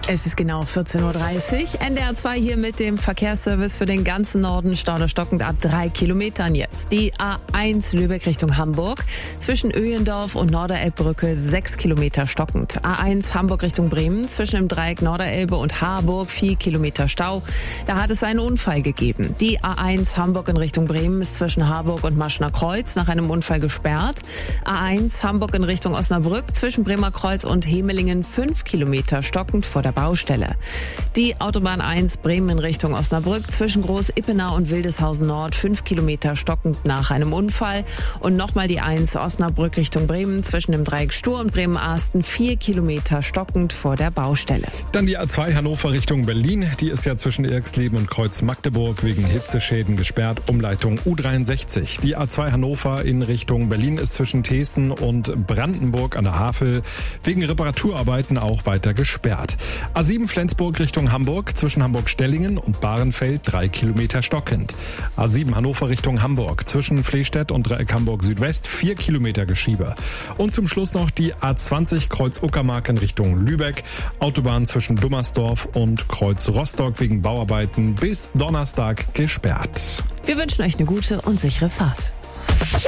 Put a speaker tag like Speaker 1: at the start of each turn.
Speaker 1: Es ist genau 14.30 Uhr. NDR 2 hier mit dem Verkehrsservice für den ganzen Norden. Stau stockend ab 3 Kilometern jetzt. Die A1 Lübeck Richtung Hamburg. Zwischen Öhendorf und Norderelbbrücke 6 Kilometer stockend. A1 Hamburg Richtung Bremen. Zwischen dem Dreieck Norderelbe und Harburg 4 Kilometer Stau. Da hat es einen Unfall gegeben. Die A1 Hamburg in Richtung Bremen ist zwischen Harburg und Maschner Kreuz nach einem Unfall gesperrt. A1 Hamburg in Richtung Osnabrück. Zwischen Bremer Kreuz und Hemelingen 5 Kilometer stockend vor der Baustelle. Die Autobahn 1 Bremen in Richtung Osnabrück zwischen Groß-Ippenau und Wildeshausen Nord 5 Kilometer stockend nach einem Unfall. Und nochmal die 1 Osnabrück Richtung Bremen zwischen dem Dreieck Stur und Bremen-Arsten 4 Kilometer stockend vor der Baustelle.
Speaker 2: Dann die A2 Hannover Richtung Berlin. Die ist ja zwischen Irxleben und Kreuz Magdeburg wegen Hitzeschäden gesperrt. Umleitung U63. Die A2 Hannover in Richtung Berlin ist zwischen Thesen und Brandenburg an der Havel wegen Reparaturarbeiten auch weiter gesperrt. A7 Flensburg Richtung Hamburg, zwischen Hamburg-Stellingen und Bahrenfeld 3 Kilometer stockend. A7 Hannover Richtung Hamburg, zwischen Flehstedt und Dreieck Hamburg Südwest 4 Kilometer Geschiebe. Und zum Schluss noch die A20 Kreuz Uckermark in Richtung Lübeck, Autobahn zwischen Dummersdorf und Kreuz Rostock wegen Bauarbeiten bis Donnerstag gesperrt.
Speaker 1: Wir wünschen euch eine gute und sichere Fahrt.